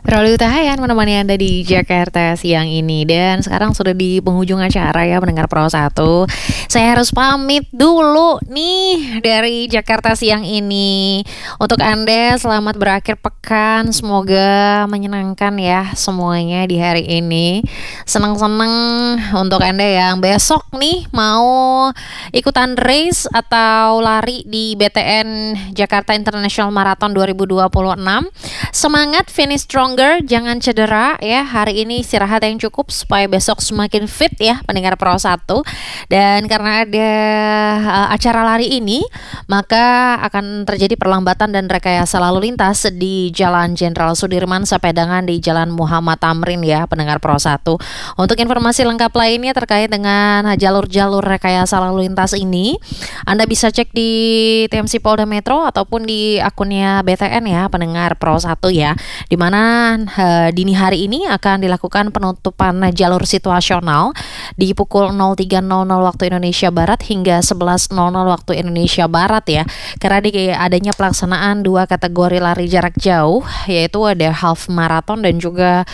Roli Utahayan menemani Anda di Jakarta siang ini. Dan sekarang sudah di penghujung acara ya, pendengar Pro 1. Saya harus pamit dulu nih dari Jakarta siang ini. Untuk Anda selamat berakhir pekan. Semoga menyenangkan ya semuanya di hari ini. Senang-senang untuk Anda yang besok nih mau ikutan race atau lari di BTN Jakarta International Marathon 2026. Semangat, finish strong, jangan cedera ya. Hari ini istirahat yang cukup supaya besok semakin fit ya pendengar Pro 1. Dan karena ada acara lari ini, maka akan terjadi perlambatan dan rekayasa lalu lintas di Jalan Jenderal Sudirman sampai dengan di Jalan Muhammad Tamrin ya pendengar Pro 1. Untuk informasi lengkap lainnya terkait dengan jalur-jalur rekayasa lalu lintas ini, Anda bisa cek di TMC Polda Metro ataupun di akunnya BTN ya pendengar Pro 1 ya, di mana dini hari ini akan dilakukan penutupan jalur situasional di pukul 03.00 waktu Indonesia Barat hingga 11.00 waktu Indonesia Barat ya. Karena adanya pelaksanaan dua kategori lari jarak jauh, yaitu ada half marathon dan juga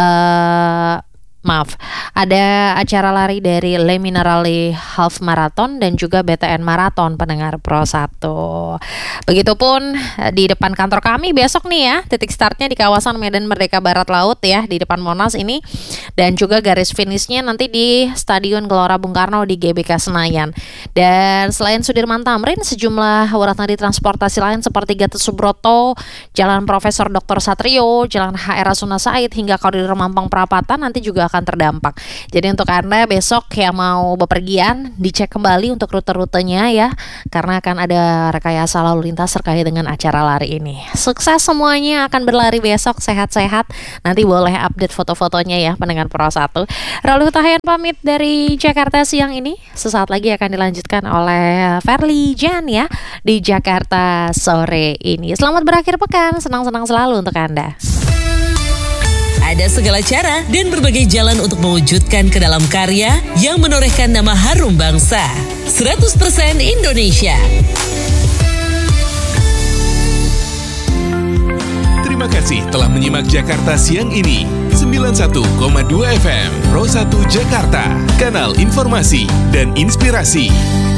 ada acara lari dari Le Minerale Half Marathon dan juga BTN Marathon pendengar Pro 1. Begitupun di depan kantor kami besok nih ya, titik startnya di kawasan Medan Merdeka Barat Laut ya, di depan Monas ini, dan juga garis finishnya nanti di Stadion Gelora Bung Karno di GBK Senayan. Dan selain Sudirman Tamrin, sejumlah urat nadi transportasi lain seperti Gatot Subroto, Jalan Profesor Dr. Satrio, Jalan HR Rasuna Said hingga Koridor Mampang Perapatan nanti juga akan terdampak. Jadi untuk Anda besok yang mau bepergian, dicek kembali untuk rute-rutenya ya, karena akan ada rekayasa lalu lintas terkait dengan acara lari ini. Sukses semuanya akan berlari besok, sehat-sehat. Nanti boleh update foto-fotonya ya pendengar Pro 1. Roli Utahayan pamit dari Jakarta siang ini. Sesaat lagi akan dilanjutkan oleh Verly Jan ya di Jakarta sore ini. Selamat berakhir pekan, senang-senang selalu untuk Anda. Ada segala cara dan berbagai jalan untuk mewujudkan ke dalam karya yang menorehkan nama harum bangsa. 100% Indonesia. Terima kasih telah menyimak Jakarta siang ini. 91,2 FM Pro 1 Jakarta, kanal informasi dan inspirasi.